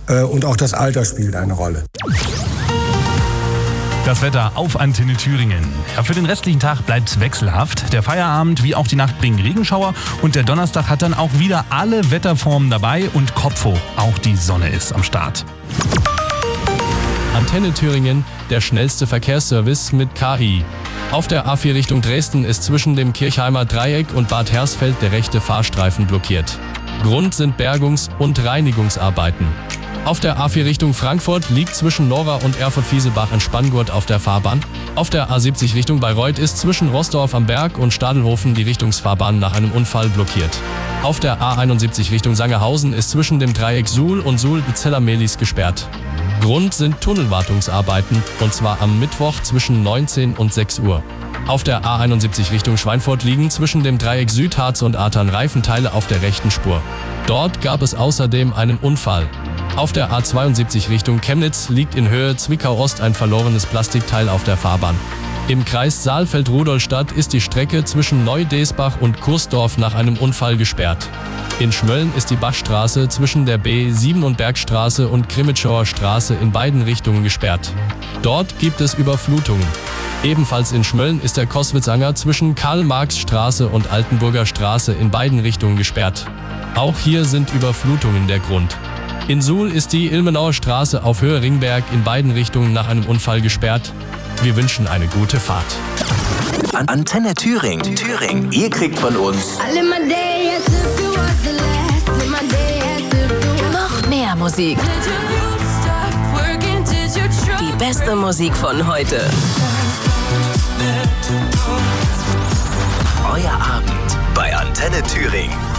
Und auch das Alter spielt eine Rolle. Das Wetter auf Antenne Thüringen. Ja, für den restlichen Tag bleibt's wechselhaft. Der Feierabend wie auch die Nacht bringen Regenschauer und der Donnerstag hat dann auch wieder alle Wetterformen dabei und Kopf hoch. Auch die Sonne ist am Start. Antenne Thüringen, der schnellste Verkehrsservice mit KI. Auf der A4 Richtung Dresden ist zwischen dem Kirchheimer Dreieck und Bad Hersfeld der rechte Fahrstreifen blockiert. Grund sind Bergungs- und Reinigungsarbeiten. Auf der A4 Richtung Frankfurt liegt zwischen Nora und Erfurt-Fiesebach ein Spanngurt auf der Fahrbahn. Auf der A70 Richtung Bayreuth ist zwischen Roßdorf am Berg und Stadelhofen die Richtungsfahrbahn nach einem Unfall blockiert. Auf der A71 Richtung Sangerhausen ist zwischen dem Dreieck Suhl und Suhl-Zella-Mehlis gesperrt. Grund sind Tunnelwartungsarbeiten, und zwar am Mittwoch zwischen 19 und 6 Uhr. Auf der A71 Richtung Schweinfurt liegen zwischen dem Dreieck Südharz und Artern Reifenteile auf der rechten Spur. Dort gab es außerdem einen Unfall. Auf der A72 Richtung Chemnitz liegt in Höhe Zwickau-Ost ein verlorenes Plastikteil auf der Fahrbahn. Im Kreis Saalfeld-Rudolstadt ist die Strecke zwischen Neu-Desbach und Kursdorf nach einem Unfall gesperrt. In Schmölln ist die Bachstraße zwischen der B7 und Bergstraße und Krimitschauer Straße in beiden Richtungen gesperrt. Dort gibt es Überflutungen. Ebenfalls in Schmölln ist der Koswitzanger zwischen Karl-Marx-Straße und Altenburger Straße in beiden Richtungen gesperrt. Auch hier sind Überflutungen der Grund. In Suhl ist die Ilmenauer Straße auf Höhe Ringberg in beiden Richtungen nach einem Unfall gesperrt. Wir wünschen eine gute Fahrt. Antenne Thüringen. Ihr kriegt von uns noch mehr Musik. Die beste Musik von heute. Euer Abend bei Antenne Thüringen.